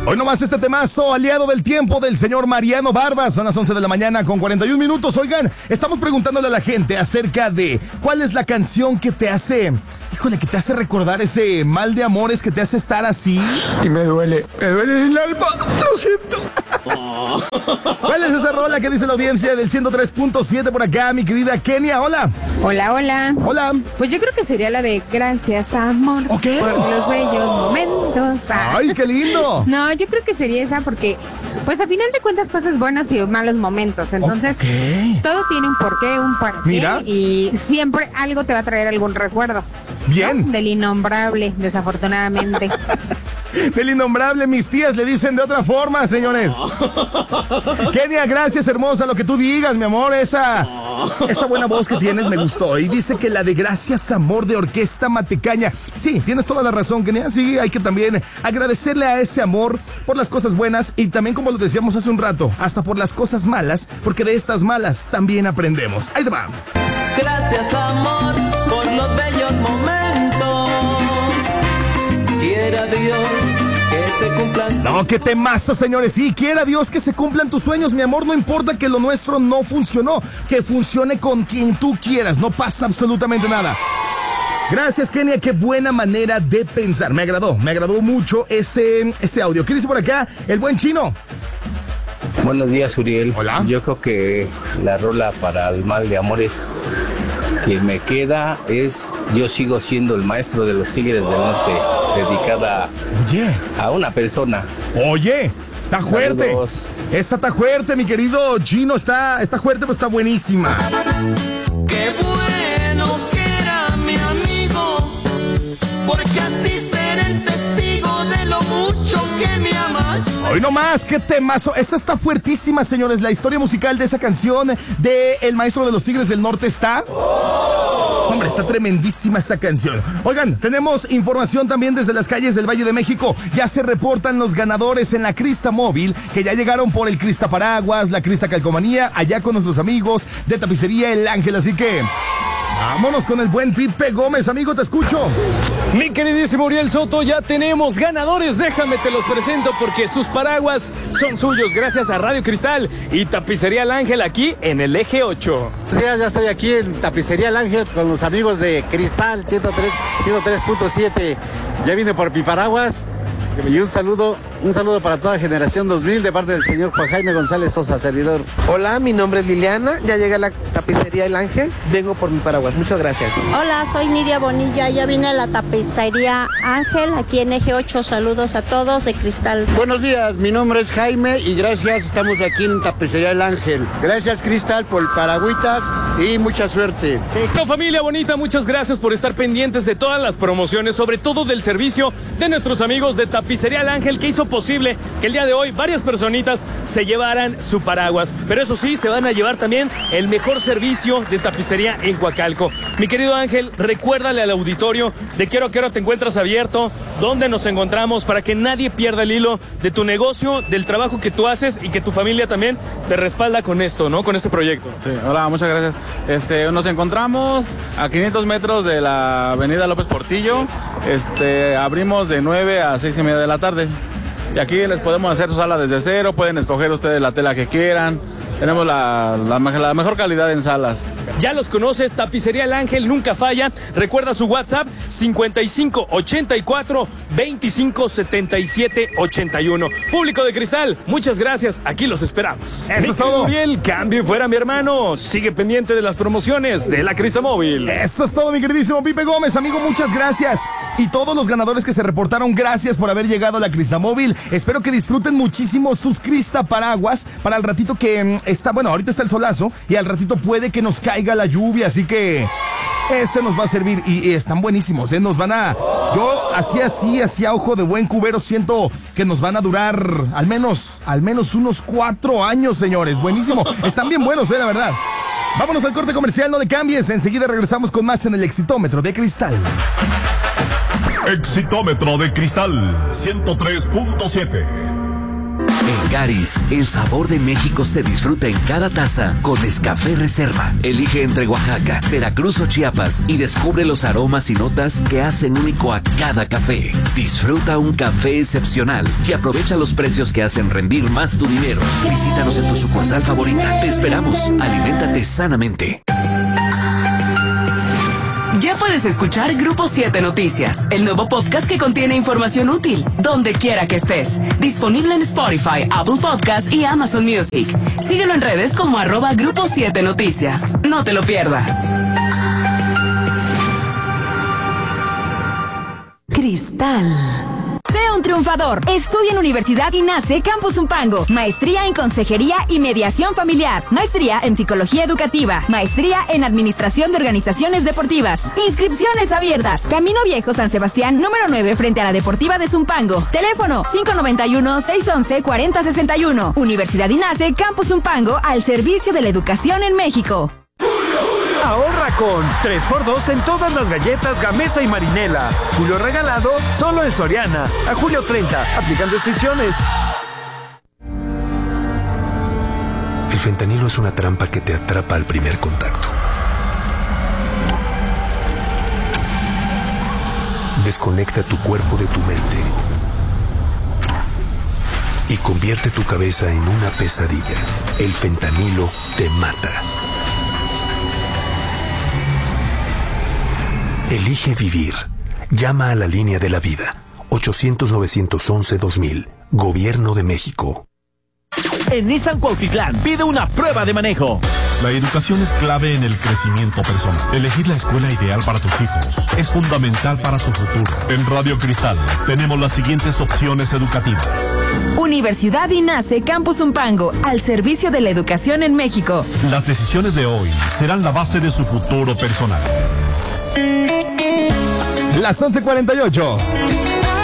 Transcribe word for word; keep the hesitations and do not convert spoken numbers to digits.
Hoy nomás este temazo, aliado del tiempo del señor Mariano Barbas. Son las once de la mañana con cuarenta y un minutos. Oigan, estamos preguntándole a la gente acerca de cuál es la canción que te hace, híjole, que te hace recordar ese mal de amores, que te hace estar así. Y me duele, me duele el alma, lo siento. Oh. ¿Cuál es esa rola que dice la audiencia del ciento tres punto siete por acá, mi querida Kenia? Hola. Hola, hola. Hola. Pues yo creo que sería la de Gracias, amor, okay. por los bellos momentos. ¡Ay, qué lindo! No, yo creo que sería esa porque, pues a final de cuentas, pasas buenas y malos momentos. Entonces, okay. todo tiene un porqué, un para qué. Mira. Y siempre algo te va a traer algún recuerdo. Bien. ¿No? Del innombrable, desafortunadamente. Del innombrable, mis tías le dicen de otra forma, señores. Kenia, gracias, hermosa, lo que tú digas, mi amor. Esa, esa buena voz que tienes me gustó. Y dice que la de Gracias, amor, de Orquesta Matecaña. Sí, tienes toda la razón, Kenia. Sí, hay que también agradecerle a ese amor por las cosas buenas y también, como lo decíamos hace un rato, hasta por las cosas malas, porque de estas malas también aprendemos. Ahí te va. Gracias, amor, por los bellos momentos. Quiera Dios que se cumplan. No, qué temazo, señores. Sí, quiera Dios que se cumplan tus sueños, mi amor. No importa que lo nuestro no funcionó, que funcione con quien tú quieras. No pasa absolutamente nada. Gracias, Kenia. Qué buena manera de pensar. Me agradó, me agradó mucho ese, ese audio. ¿Qué dice por acá el buen chino? Buenos días, Uriel. Hola. Yo creo que la rola para el mal de amores que me queda es Yo sigo siendo el maestro de los Tigres del Norte, dedicada Oye. a una persona. Oye, está fuerte. Saludos. Esta está fuerte, mi querido chino. Está, está fuerte, pero está buenísima. Qué bueno que era mi amigo, porque así seré el testigo de lo mucho que me amas. Hoy nomás, qué temazo. Esta está fuertísima, señores. La historia musical de esa canción de El Maestro de los Tigres del Norte está... Hombre, está tremendísima esa canción. Oigan, tenemos información también desde las calles del Valle de México. Ya se reportan los ganadores en la Crista Móvil, que ya llegaron por el Crista Paraguas, la Crista Calcomanía, allá con nuestros amigos de Tapicería El Ángel. Así que... vámonos con el buen Pipe Gómez, amigo, te escucho. Mi queridísimo Uriel Soto, ya tenemos ganadores. Déjame te los presento porque sus paraguas son suyos gracias a Radio Cristal y Tapicería El Ángel aquí en el Eje ocho. Sí, ya estoy aquí en Tapicería El Ángel con los amigos de Cristal ciento tres punto siete. Ya vine por mi paraguas. Y un saludo, un saludo para toda Generación dos mil de parte del señor Juan Jaime González Sosa, servidor. Hola, mi nombre es Liliana, ya llegué a la Tapicería El Ángel, vengo por mi paraguas, muchas gracias. Hola, soy Nidia Bonilla, ya vine a la Tapicería Ángel, aquí en Eje ocho, saludos a todos de Cristal. Buenos días, mi nombre es Jaime y gracias, estamos aquí en Tapicería El Ángel. Gracias, Cristal, por paragüitas y mucha suerte. No, familia bonita, muchas gracias por estar pendientes de todas las promociones, sobre todo del servicio de nuestros amigos de Tapicería Tapicería El Ángel, que hizo posible que el día de hoy varias personitas se llevaran su paraguas. Pero eso sí, se van a llevar también el mejor servicio de tapicería en Coacalco. Mi querido Ángel, recuérdale al auditorio de qué hora a qué hora te encuentras abierto, dónde nos encontramos, para que nadie pierda el hilo de tu negocio, del trabajo que tú haces y que tu familia también te respalda con esto, ¿no? Con este proyecto. Sí, hola, muchas gracias. Este, nos encontramos a quinientos metros de la avenida López Portillo. Este, abrimos de nueve a seis y media de la tarde. Y aquí les podemos hacer su sala desde cero, pueden escoger ustedes la tela que quieran. Tenemos la, la, la mejor calidad en salas. Ya los conoces, Tapicería El Ángel nunca falla. Recuerda su WhatsApp cincuenta y cinco ochenta y cuatro veinticinco setenta y siete ochenta y uno. Público de Cristal, muchas gracias. Aquí los esperamos. Eso es todo. Bien, cambio y fuera, mi hermano. Sigue pendiente de las promociones de la Crista Móvil. Eso es todo, mi queridísimo Pipe Gómez, amigo. Muchas gracias. Y todos los ganadores que se reportaron, gracias por haber llegado a la Crista Móvil. Espero que disfruten muchísimo sus Crista Paraguas para el ratito que está, bueno, ahorita está el solazo y al ratito puede que nos caiga la lluvia, así que este nos va a servir y, y están buenísimos, ¿eh? Nos van a, yo así, así, así a ojo de buen cubero siento que nos van a durar al menos, al menos unos cuatro años, señores. Buenísimo, están bien buenos, ¿eh? La verdad. Vámonos al corte comercial, no le cambies, enseguida regresamos con más en el Exitómetro de Cristal. Exitómetro de Cristal ciento tres punto siete. En Garis, el sabor de México se disfruta en cada taza con Nescafé Reserva. Elige entre Oaxaca, Veracruz o Chiapas y descubre los aromas y notas que hacen único a cada café. Disfruta un café excepcional y aprovecha los precios que hacen rendir más tu dinero. Visítanos en tu sucursal favorita. Te esperamos. Aliméntate sanamente. Ya puedes escuchar Grupo siete Noticias, el nuevo podcast que contiene información útil, donde quiera que estés. Disponible en Spotify, Apple Podcasts y Amazon Music. Síguelo en redes como arroba Grupo siete Noticias. No te lo pierdas. Cristal. Sé un triunfador. Estudia en Universidad INACE Campus Zumpango. Maestría en Consejería y Mediación Familiar. Maestría en Psicología Educativa. Maestría en Administración de Organizaciones Deportivas. Inscripciones abiertas. Camino Viejo San Sebastián, número nueve, frente a la Deportiva de Zumpango. Teléfono cinco nueve uno, seis once, cuarenta sesenta y uno. Universidad INACE Campus Zumpango, al servicio de la educación en México. Ahorra con tres por dos en todas las galletas Gamesa y Marinela. Julio regalado solo en Soriana. A julio treinta. Aplican restricciones. El fentanilo es una trampa que te atrapa al primer contacto. Desconecta tu cuerpo de tu mente y convierte tu cabeza en una pesadilla. El fentanilo te mata. Elige vivir. Llama a la línea de la vida. ochocientos, novecientos once, dos mil. Gobierno de México. En Nissan Cuautitlán pide una prueba de manejo. La educación es clave en el crecimiento personal. Elegir la escuela ideal para tus hijos es fundamental para su futuro. En Radio Cristal tenemos las siguientes opciones educativas. Universidad INACE Campus Zumpango, al servicio de la educación en México. Las decisiones de hoy serán la base de su futuro personal. Las once cuarenta y ocho.